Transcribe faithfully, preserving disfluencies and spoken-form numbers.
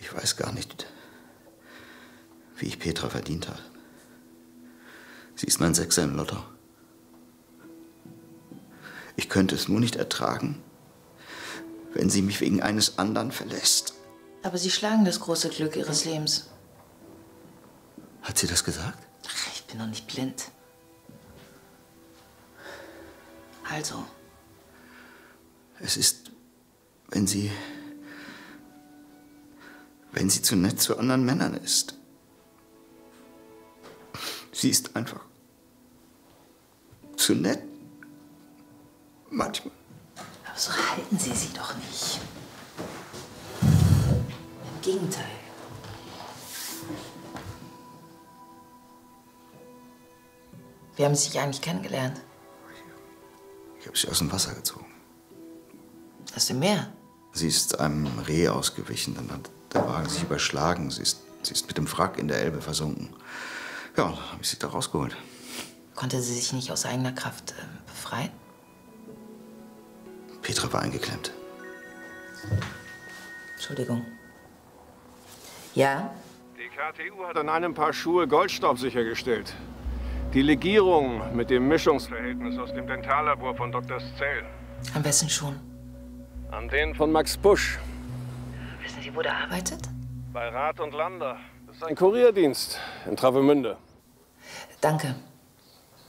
Ich weiß gar nicht, wie ich Petra verdient habe. Sie ist mein Sechser im Lotto. Ich könnte es nur nicht ertragen, wenn sie mich wegen eines anderen verlässt. Aber Sie schlagen das große Glück Ihres Lebens. Hat sie das gesagt? Ach, ich bin doch nicht blind. Also. Es ist, wenn sie... wenn sie zu nett zu anderen Männern ist. Sie ist einfach zu nett. Manchmal. Aber so halten Sie sie doch nicht. Im Gegenteil. Wie haben Sie sich eigentlich kennengelernt? Ich habe sie aus dem Wasser gezogen. Aus dem Meer? Sie ist einem Reh ausgewichen, dann hat der Wagen sich überschlagen. Sie ist, sie ist mit dem Wrack in der Elbe versunken. Ja, dann habe ich sie da rausgeholt. Konnte sie sich nicht aus eigener Kraft äh, befreien? Petra war eingeklemmt. Entschuldigung. Ja? Die K T U hat an einem Paar Schuhe Goldstaub sichergestellt. Die Legierung mit dem Mischungsverhältnis aus dem Dentallabor von Doktor Szell. An wessen Schuhen? An den von Max Pusch. Wissen Sie, wo der arbeitet? Bei Rath und Lander. Das ist ein Kurierdienst in Travemünde. Danke.